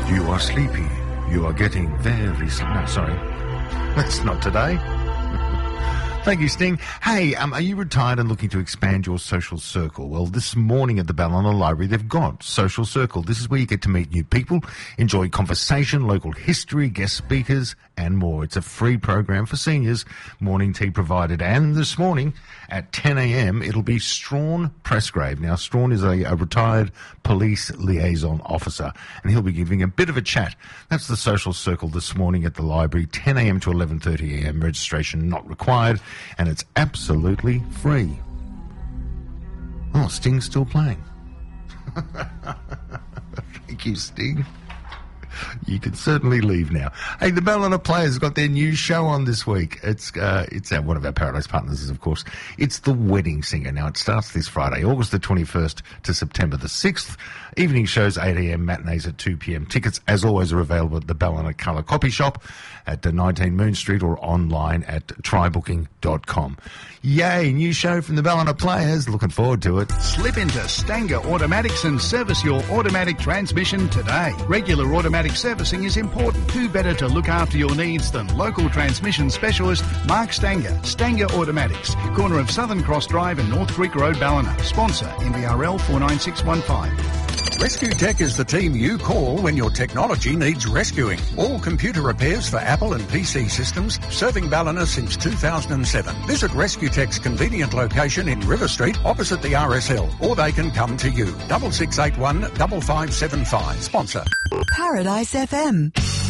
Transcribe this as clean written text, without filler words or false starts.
You are sleepy. You are getting very sleepy. No, sorry. That's not today. Thank you, Sting. Hey, are you retired and looking to expand your social circle? Well, this morning at the Ballina Library, they've got Social Circle. This is where you get to meet new people, enjoy conversation, local history, guest speakers, and more. It's a free program for seniors, morning tea provided. And this morning at 10 a.m, it'll be Strawn Pressgrave. Now, Strawn is a retired police liaison officer, and he'll be giving a bit of a chat. That's the Social Circle this morning at the library, 10 a.m. to 11:30 a.m. Registration not required, and it's absolutely free. Oh, Sting's still playing. Thank you, Sting. You can certainly leave now. Hey, the Ballina Players got their new show on this week. It's one of our Paradise partners is, of course, it's The Wedding Singer. Now, it starts this Friday, August the 21st to September the 6th. Evening shows 8 a.m, matinees at 2 p.m. Tickets, as always, are available at the Ballina Colour Copy Shop at 19 Moon Street or online at trybooking.com. Yay, new show from the Ballina Players. Looking forward to it. Slip into Stanger Automatics and service your automatic transmission today. Regular automatic servicing is important. Who better to look after your needs than local transmission specialist Mark Stanger. Stanger Automatics, corner of Southern Cross Drive and North Creek Road, Ballina. Sponsor NBRL 49615. Rescue Tech is the team you call when your technology needs rescuing. All computer repairs for Apple and PC systems, serving Ballina since 2007. Visit Rescue Tech's convenient location in River Street, opposite the RSL, or they can come to you. 6681 5575. Sponsor. Paradise FM.